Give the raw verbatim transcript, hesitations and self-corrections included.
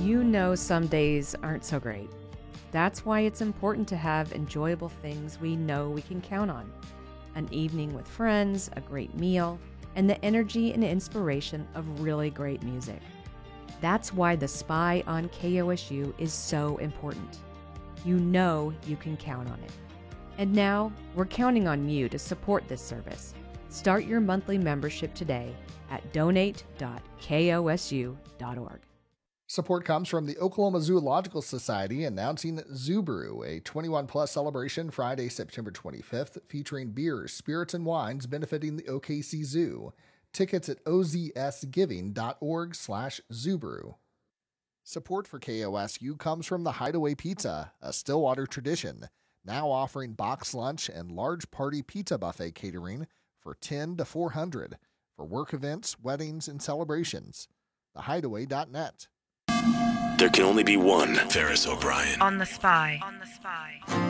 You know some days aren't so great. That's why it's important to have enjoyable things we know we can count on. An evening with friends, a great meal, and the energy and inspiration of really great music. That's why The Spy on K O S U is so important. You know you can count on it. And now, we're counting on you to support this service. Start your monthly membership today at donate dot kosu dot org. Support comes from the Oklahoma Zoological Society announcing Zubru, a twenty-one plus celebration Friday, September twenty-fifth, featuring beers, spirits, and wines benefiting the O K C Zoo. Tickets at ozsgiving.org slash Zubru. Support for K O S U comes from the Hideaway Pizza, a Stillwater tradition, now offering box lunch and large party pizza buffet catering for ten to four hundred for work events, weddings, and celebrations. the hideaway dot net. There can only be one Ferris O'Brien. On the Spy. On the Spy.